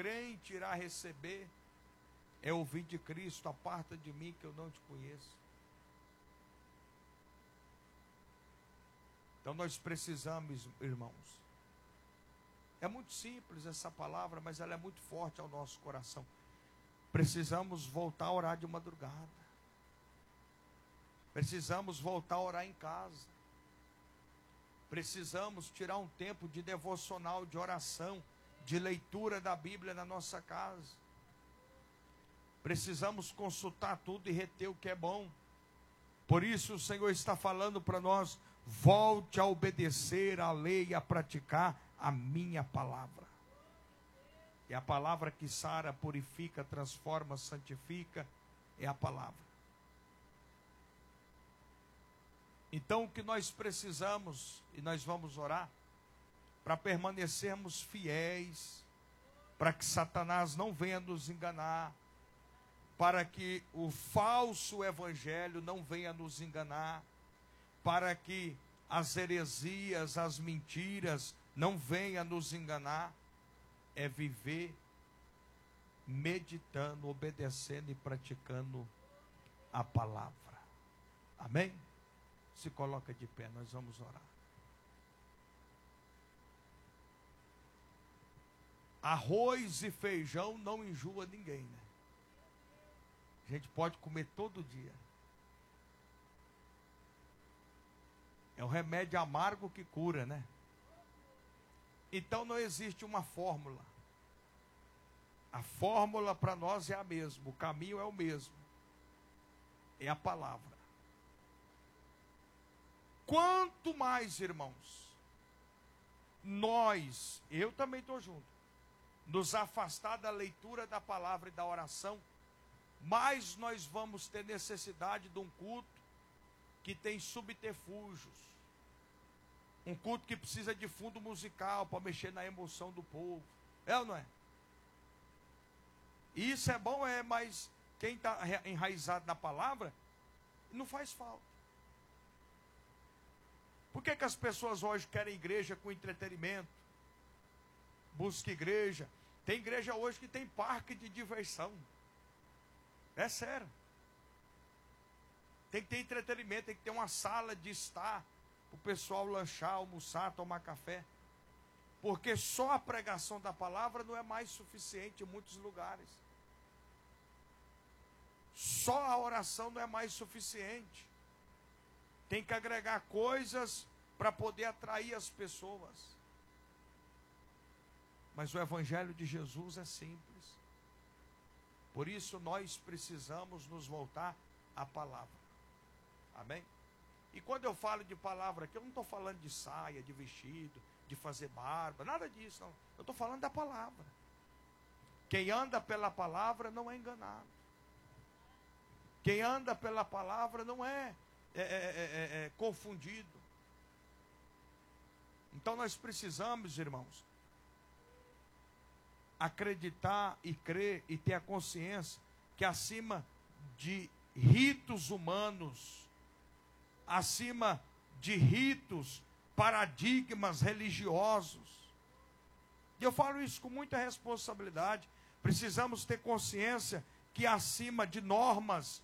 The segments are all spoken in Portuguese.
crente irá receber é ouvir de Cristo: aparta de mim que eu não te conheço. Então nós precisamos, irmãos, é muito simples essa palavra, mas ela é muito forte ao nosso coração. Precisamos voltar a orar de madrugada. Precisamos voltar a orar em casa. Precisamos tirar um tempo de devocional, de oração, de leitura da Bíblia na nossa casa. Precisamos consultar tudo e reter o que é bom. Por isso o Senhor está falando para nós: volte a obedecer a lei e a praticar a minha palavra. É a palavra que sara, purifica, transforma, santifica, é a palavra. Então o que nós precisamos, e nós vamos orar, para permanecermos fiéis, para que Satanás não venha nos enganar, para que o falso evangelho não venha nos enganar, para que as heresias, as mentiras não venham nos enganar, é viver meditando, obedecendo e praticando a palavra. Amém? Se coloca de pé, nós vamos orar. Arroz e feijão não enjoa ninguém, né? A gente pode comer todo dia. É um remédio amargo que cura, né? Então não existe uma fórmula. A fórmula para nós é a mesma, o caminho é o mesmo. É a palavra. Quanto mais, irmãos, nós, eu também estou junto, nos afastar da leitura da palavra e da oração, mais nós vamos ter necessidade de um culto que tem subterfúgios. Um culto que precisa de fundo musical para mexer na emoção do povo. É ou não é? Isso é bom, mas quem está enraizado na palavra, não faz falta. Por que as pessoas hoje querem igreja com entretenimento? Busca igreja. Tem igreja hoje que tem parque de diversão. É sério. Tem que ter entretenimento, tem que ter uma sala de estar, o pessoal lanchar, almoçar, tomar café. Porque só a pregação da palavra não é mais suficiente em muitos lugares. Só a oração não é mais suficiente. Tem que agregar coisas para poder atrair as pessoas. Mas o Evangelho de Jesus é simples. Por isso nós precisamos nos voltar à palavra. Amém? E quando eu falo de palavra aqui, eu não estou falando de saia, de vestido, de fazer barba, nada disso, não. Eu estou falando da palavra. Quem anda pela palavra não é enganado. Quem anda pela palavra não é confundido. Então nós precisamos, irmãos, acreditar e crer e ter a consciência que acima de ritos humanos, acima de ritos, paradigmas religiosos, e eu falo isso com muita responsabilidade, precisamos ter consciência que acima de normas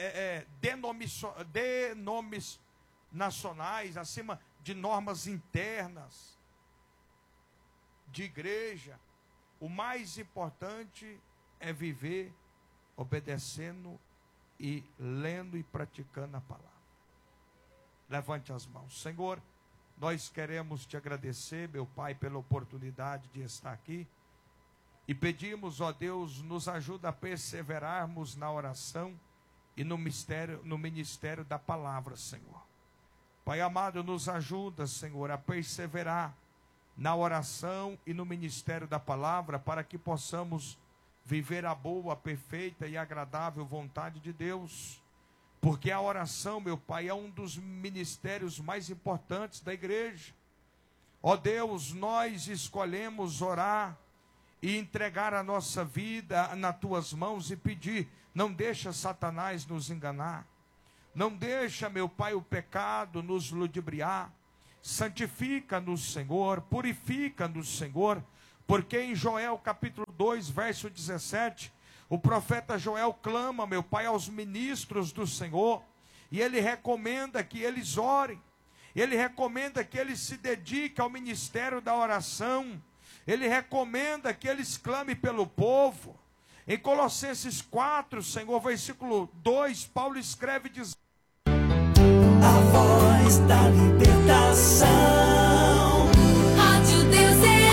denominacionais, acima de normas internas de igreja, o mais importante é viver obedecendo e lendo e praticando a palavra. Levante as mãos. Senhor, nós queremos te agradecer, meu Pai, pela oportunidade de estar aqui. E pedimos, ó Deus, nos ajuda a perseverarmos na oração e no ministério da palavra, Senhor. Pai amado, nos ajuda, Senhor, a perseverar na oração e no ministério da palavra, para que possamos viver a boa, perfeita e agradável vontade de Deus. Porque a oração, meu Pai, é um dos ministérios mais importantes da igreja. Ó Deus, nós escolhemos orar e entregar a nossa vida nas tuas mãos e pedir: não deixa Satanás nos enganar, não deixa, meu Pai, o pecado nos ludibriar. Santifica-nos, Senhor, purifica-nos, Senhor, porque em Joel capítulo 2, verso 17, o profeta Joel clama, meu Pai, aos ministros do Senhor, e ele recomenda que eles orem, ele recomenda que eles se dediquem ao ministério da oração, ele recomenda que eles clamem pelo povo. Em Colossenses 4, Senhor, versículo 2, Paulo escreve dizendo: a voz da libertação. Rádio Deus é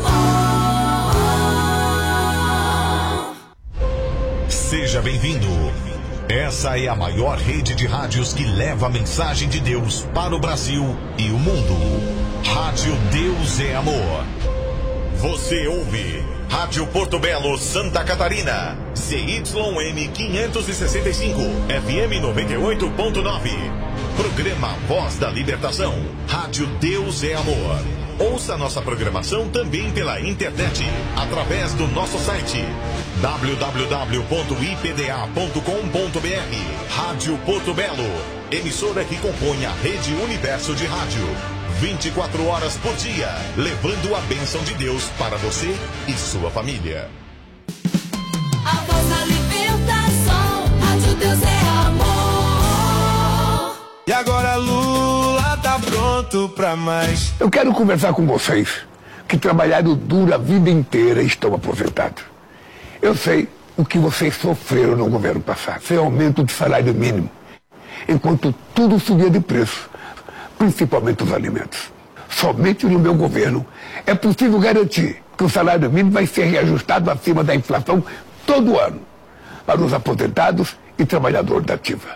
amor. Seja bem-vindo. Essa é a maior rede de rádios que leva a mensagem de Deus para o Brasil e o mundo. Rádio Deus é amor. Você ouve Rádio Porto Belo, Santa Catarina, CYM 565, FM 98.9. Programa Voz da Libertação. Rádio Deus é Amor. Ouça nossa programação também pela internet, através do nosso site www.ipda.com.br. Rádio Porto Belo, emissora que compõe a Rede Universo de Rádio. 24 horas por dia, levando a bênção de Deus para você e sua família. A voz da libertação, Rádio Deus é amor. E agora Lula tá pronto pra mais. Eu quero conversar com vocês que trabalharam duro a vida inteira e estão aposentados. Eu sei o que vocês sofreram no governo passado, sem aumento de salário mínimo, enquanto tudo subia de preço, principalmente os alimentos. Somente no meu governo é possível garantir que o salário mínimo vai ser reajustado acima da inflação todo ano para os aposentados e trabalhadores da ativa.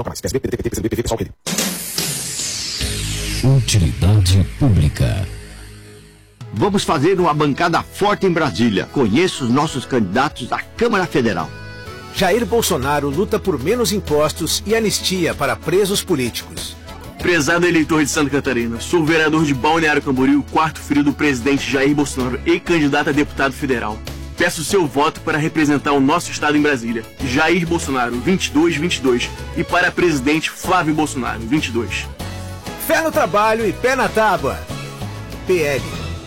Utilidade pública. Vamos fazer uma bancada forte em Brasília. Conheço os nossos candidatos à Câmara Federal. Jair Bolsonaro luta por menos impostos e anistia para presos políticos. Prezado eleitor de Santa Catarina, sou o vereador de Balneário Camboriú, quarto filho do presidente Jair Bolsonaro e candidato a deputado federal. Peço seu voto para representar o nosso estado em Brasília. Jair Bolsonaro, 2222. E para presidente Flávio Bolsonaro, 22. Fé no trabalho e pé na tábua. PL.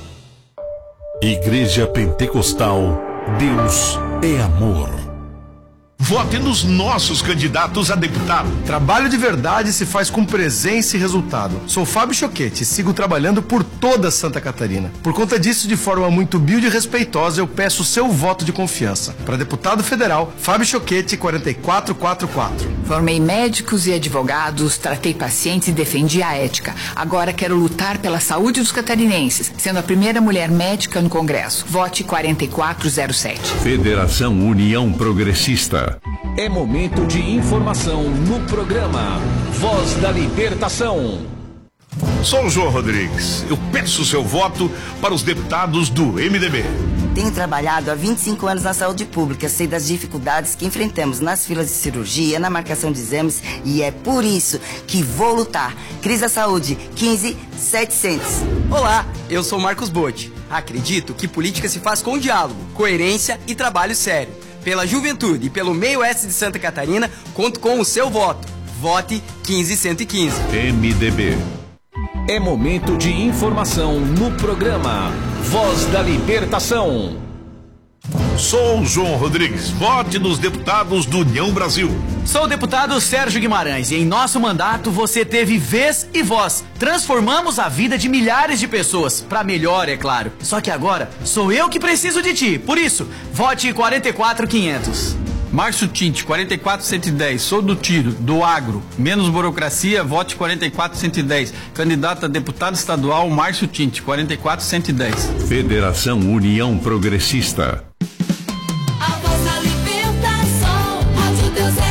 Igreja Pentecostal, Deus é amor. Vote nos nossos candidatos a deputado. Trabalho de verdade se faz com presença e resultado. Sou Fábio Choquete e sigo trabalhando por toda Santa Catarina. Por conta disso, de forma muito humilde e respeitosa, eu peço o seu voto de confiança. Para deputado federal, Fábio Choquete, 4444. Formei médicos e advogados, tratei pacientes e defendi a ética. Agora quero lutar pela saúde dos catarinenses, sendo a primeira mulher médica no Congresso. Vote 4407. Federação União Progressista. É momento de informação no programa Voz da Libertação. Sou o João Rodrigues. Eu peço seu voto para os deputados do MDB. Tenho trabalhado há 25 anos na saúde pública, sei das dificuldades que enfrentamos nas filas de cirurgia, na marcação de exames, e é por isso que vou lutar. Cris da Saúde, 15700. Olá, eu sou Marcos Botti. Acredito que política se faz com diálogo, coerência e trabalho sério. Pela juventude e pelo meio oeste de Santa Catarina, conto com o seu voto. Vote 15115. MDB. É momento de informação no programa Voz da Libertação. Sou o João Rodrigues. Vote nos deputados do União Brasil. Sou o deputado Sérgio Guimarães e em nosso mandato você teve vez e voz. Transformamos a vida de milhares de pessoas, para melhor, é claro. Só que agora sou eu que preciso de ti. Por isso, vote 44500. Márcio Tinte, 44110, sou do tiro, do agro, menos burocracia, vote 44110. Candidato a deputado estadual, Márcio Tinte, 44110. Federação União Progressista. A voz da libertação, Rádio Deus é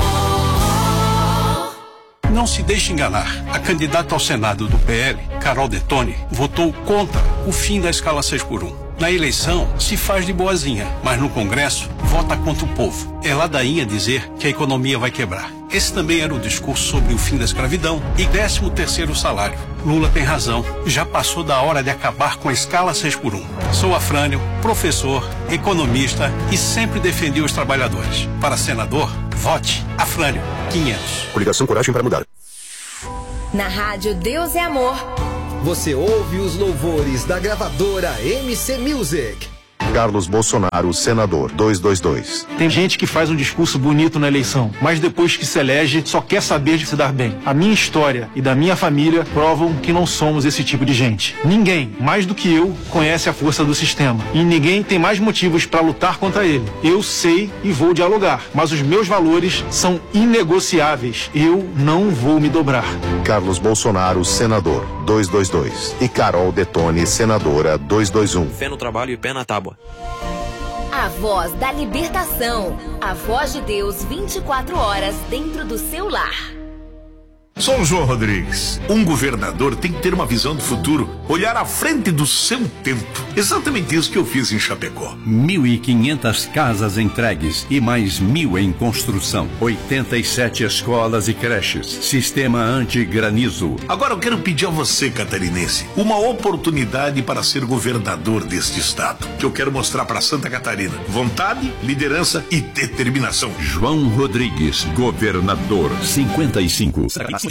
amor. Não se deixe enganar. A candidata ao Senado do PL, Carol Detoni, votou contra o fim da escala 6x1. Na eleição, se faz de boazinha, mas no Congresso, vota contra o povo. É ladainha dizer que a economia vai quebrar. Esse também era o discurso sobre o fim da escravidão e 13º salário. Lula tem razão, já passou da hora de acabar com a escala 6x1. Sou Afrânio, professor, economista e sempre defendi os trabalhadores. Para senador, vote Afrânio, 500. Coligação Coragem para Mudar. Na rádio Deus é Amor. Você ouve os louvores da gravadora MC Music. Carlos Bolsonaro, senador, 222. Tem gente que faz um discurso bonito na eleição, mas depois que se elege, só quer saber de se dar bem. A minha história e da minha família provam que não somos esse tipo de gente. Ninguém, mais do que eu, conhece a força do sistema. E ninguém tem mais motivos para lutar contra ele. Eu sei e vou dialogar, mas os meus valores são inegociáveis. Eu não vou me dobrar. Carlos Bolsonaro, senador, 222. E Carol Detone, senadora, 221. Fé no trabalho e pé na tábua. A voz da libertação. A voz de Deus 24 horas dentro do seu lar. Sou o João Rodrigues. Um governador tem que ter uma visão do futuro, olhar à frente do seu tempo. Exatamente isso que eu fiz em Chapecó. 1.500 casas entregues e mais 1.000 em construção. 87 escolas e creches. Sistema anti-granizo. Agora eu quero pedir a você, catarinense, uma oportunidade para ser governador deste estado. Que eu quero mostrar para Santa Catarina. Vontade, liderança e determinação. João Rodrigues, governador, 55.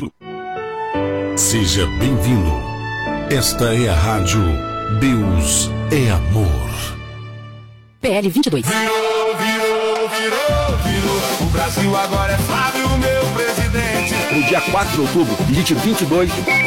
Seja bem-vindo. Esta é a rádio Deus é Amor. PL 22. Virou. O Brasil agora é Flávio, meu presidente. No dia 4 de outubro, DIT 22.